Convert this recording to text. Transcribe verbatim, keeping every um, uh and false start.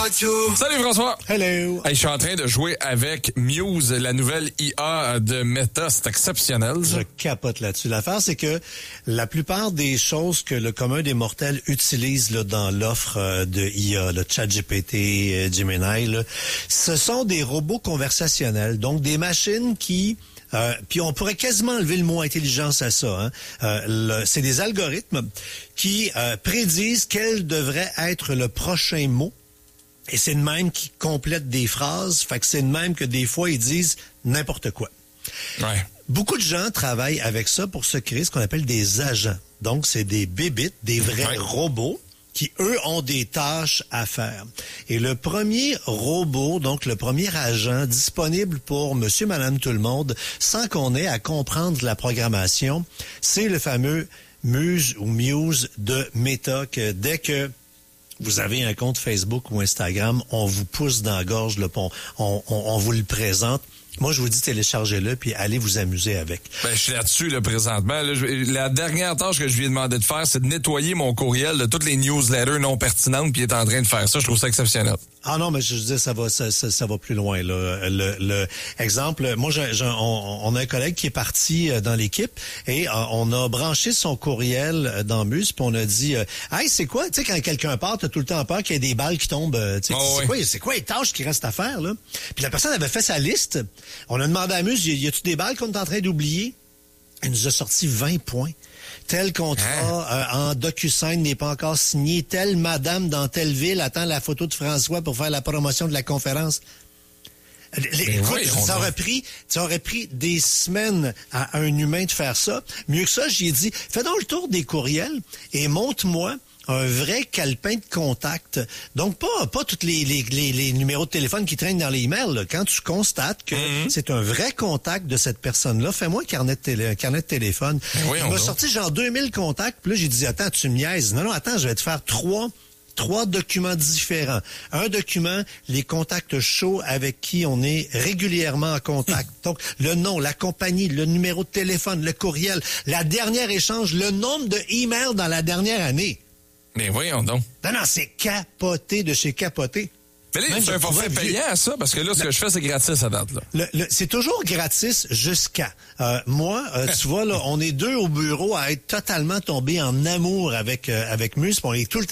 Salut François. Hello. Hey, je suis en train de jouer avec Muse, la nouvelle I A de Meta. C'est exceptionnel. Ça. Je capote là-dessus. L'affaire, c'est que la plupart des choses que le commun des mortels utilise là, dans l'offre euh, de I A, le ChatGPT, euh, Gemini, là, ce sont des robots conversationnels, donc des machines qui... Euh, puis on pourrait quasiment enlever le mot intelligence à ça. Hein. Euh, le, c'est des algorithmes qui euh, prédisent quel devrait être le prochain mot. Et c'est de même qui complètent des phrases. Fait que c'est de même que des fois, ils disent n'importe quoi. Ouais. Beaucoup de gens travaillent avec ça pour se créer ce qu'on appelle des agents. Donc, c'est des bébites, des vrais ouais. robots qui, eux, ont des tâches à faire. Et le premier robot, donc le premier agent disponible pour monsieur, madame, tout le monde, sans qu'on ait à comprendre la programmation, c'est le fameux Muse ou Muse de Meta, que dès que vous avez un compte Facebook ou Instagram, on vous pousse dans la gorge, là, on, on, on vous le présente. Moi, je vous dis, téléchargez-le, puis allez vous amuser avec. Ben, je suis là-dessus, là, présentement. Là, je, la dernière tâche que je lui ai demandé de faire, c'est de nettoyer mon courriel de toutes les newsletters non pertinentes, puis il est en train de faire ça. Je trouve ça exceptionnel. Ah non, mais je veux dire, ça va, ça, ça, ça va plus loin, là. Le, le exemple, moi, j'ai, j'ai, on, on a un collègue qui est parti dans l'équipe et euh, on a branché son courriel dans Muse, puis on a dit, euh, hey, c'est quoi, tu sais, quand quelqu'un part, t'as tout le temps peur qu'il y ait des balles qui tombent. Tu sais, oh, c'est oui. quoi, c'est quoi les tâches qui restent à faire, là? Puis la personne avait fait sa liste. On a demandé à Muse, y a-tu des balles qu'on est en train d'oublier? Elle nous a sorti vingt points. Tel contrat hein? euh, en DocuSign n'est pas encore signé. Telle madame dans telle ville attend la photo de François pour faire la promotion de la conférence. Les, écoute, oui, ça aurait pris, ça aurait pris des semaines à un humain de faire ça. Mieux que ça, j'ai dit, fais donc le tour des courriels et montre-moi un vrai calepin de contact. Donc, pas pas tous les, les, les, les numéros de téléphone qui traînent dans les emails. Là. Quand tu constates que mm-hmm. c'est un vrai contact de cette personne-là, fais-moi un carnet de, télé, un carnet de téléphone. Oui, il m'a sorti genre deux mille contacts. Puis là, j'ai dit, attends, tu me niaises. Non, non, attends, je vais te faire trois... Trois documents différents. Un document, les contacts chauds avec qui on est régulièrement en contact. Donc, le nom, la compagnie, le numéro de téléphone, le courriel, la dernière échange, le nombre de emails dans la dernière année. Mais voyons donc. Non, non, c'est capoté de chez capoté. Mais là, c'est un forfait payant à ça, parce que là, ce le, que je fais, c'est gratis à date. Là. Le, le, c'est toujours gratis jusqu'à. Euh, moi, euh, tu vois, là, on est deux au bureau à être totalement tombés en amour avec, euh, avec Muse. On est tout le temps